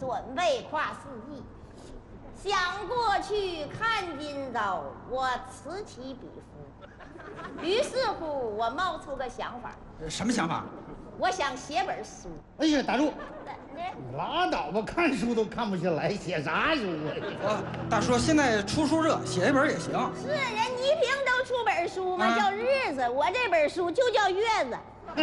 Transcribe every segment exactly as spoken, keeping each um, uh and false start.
准备跨世纪。想过去，看今朝，我此起彼伏。于是乎，我冒出个想法。 什么想法？ 我想写本书。 哎呀，大叔， 怎的？ 你拉倒吧，看书都看不下来，写啥书啊， 啊？ 大叔，现在出书热，写一本也行。 是人倪萍都出本书嘛， 啊、 叫《日子》，我这本书就叫《月子》。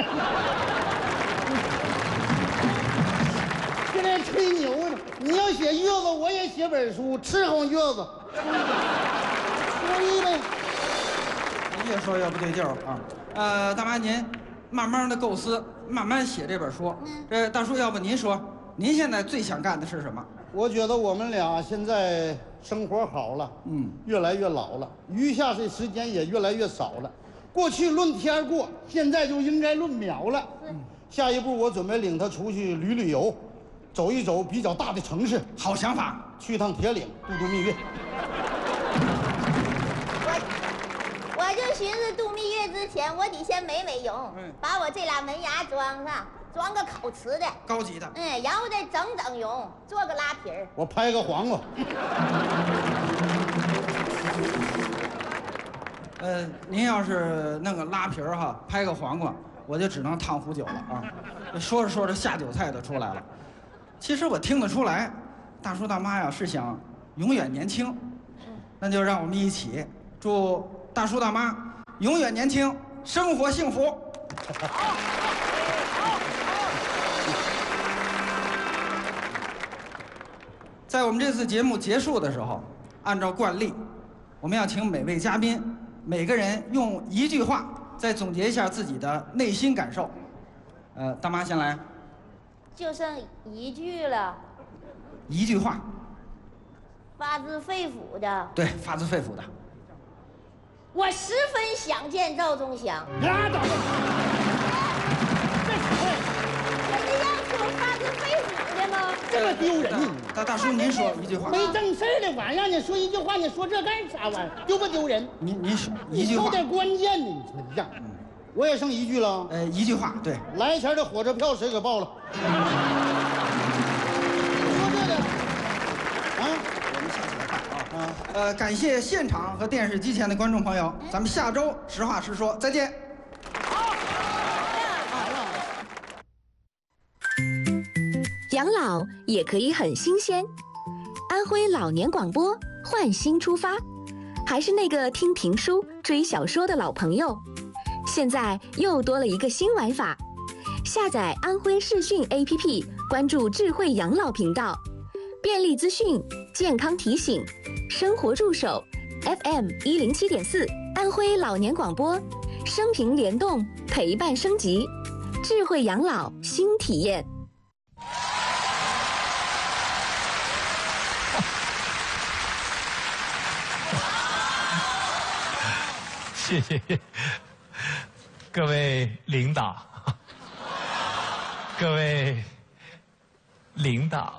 现在吹牛呢！你要写月子，我也写本书，伺候月子。说一呗。 越说越不对劲儿啊！呃，大妈您慢慢的构思，慢慢写这本书。嗯，这大叔，要不您说，您现在最想干的是什么？ 我觉得我们俩现在生活好了，嗯，越来越老了，余下的时间也越来越少了。过去论天过，现在就应该论秒了。嗯，下一步我准备领他出去旅旅游，走一走比较大的城市。 好想法， 去趟铁岭，度度蜜月。 我我就寻思度蜜月之前，我得先美美容，嗯、把我这俩门牙装上，装个烤瓷的， 高级的。 嗯，然后再整整容，做个拉皮儿。 我拍个黄瓜。 呃，您要是弄个拉皮儿哈，拍个黄瓜，我就只能烫壶酒了啊！说着说着，下酒菜就出来了。其实我听得出来，大叔大妈呀是想永远年轻，那就让我们一起祝大叔大妈永远年轻，生活幸福。在我们这次节目结束的时候，按照惯例，我们要请每位嘉宾。每个人用一句话再总结一下自己的内心感受。呃，大妈先来。 就剩一句了。 一句话。 发自肺腑的。 对，发自肺腑的。 我十分想见赵忠祥。 拉倒吧！ 人家要说发自肺腑的吗？ 这么丢人呢！ 大大叔，您说一句话。 没正事的晚上你说一句话，你说这干啥玩意儿？丢不丢人？ 您您说一句话。 说点关键的，你说这样。我也剩一句了。 呃，一句话，对。 来钱的火车票谁给报了？说这个啊， 我们下次来看啊啊。呃，感谢现场和电视机前的观众朋友，咱们下周实话实说，再见。 养老也可以很新鲜。安徽老年广播换新出发，还是那个听评书、追小说的老朋友，现在又多了一个新玩法。下载安徽视讯 A P P， 关注智慧养老频道，便利资讯、健康提醒、生活助手 F M 一零七点四，安徽老年广播，生平联动，陪伴升级，智慧养老新体验。 谢谢各位领导，各位领导，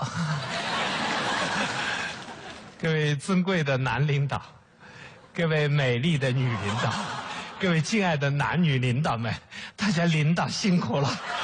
各位尊贵的男领导，各位美丽的女领导，各位敬爱的男女领导们，大家领导辛苦了。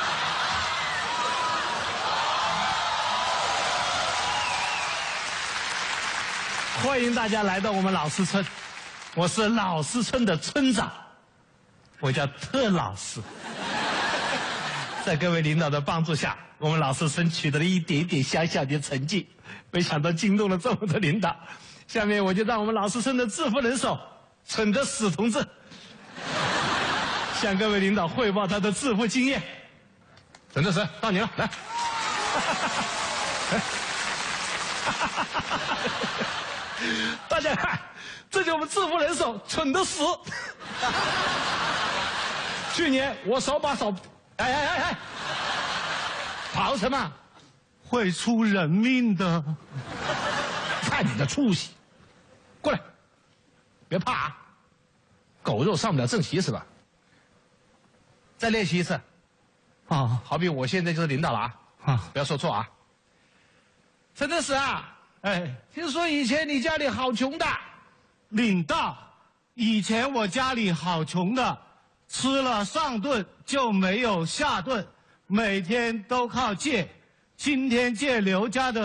欢迎大家来到我们老师村。我是老师村的村长，我叫特老师。在各位领导的帮助下，我们老师村取得了一点点小小的成绩，没想到惊动了这么多领导。下面我就让我们老师村的致富人手蠢的史同志向各位领导汇报他的致富经验。蠢的史，到你了，来。大家看，这就是我们致富人手蠢的死。去年我手把手，哎哎哎哎，跑什么？会出人命的。看你的出息，过来，别怕啊，狗肉上不了正席是吧？再练习一次。啊，好比我现在就是领导了啊，啊，不要说错啊。陈德史啊。哎，听说以前你家里好穷的，领导，以前我家里好穷的，吃了上顿就没有下顿，每天都靠借，今天借刘家的